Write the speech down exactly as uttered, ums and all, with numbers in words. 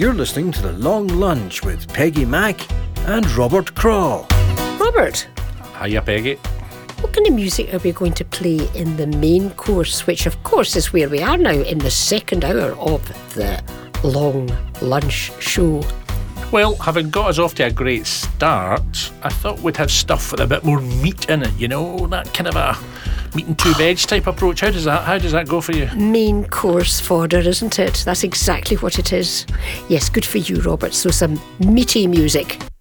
You're listening to The Long Lunch with Peggy Mack and Robert Craw. Robert, Hiya, Peggy. what kind of music are we going to play in the main course, which of course is where we are now in the second hour of the Long Lunch show? Well, having got us off to a great start, I thought we'd have stuff with a bit more meat in it, you know, that kind of a meat and two veg type approach. How does that how does that go for you? Main course fodder, isn't it? That's exactly what it is. Yes, good for you, Robert. So some meaty music.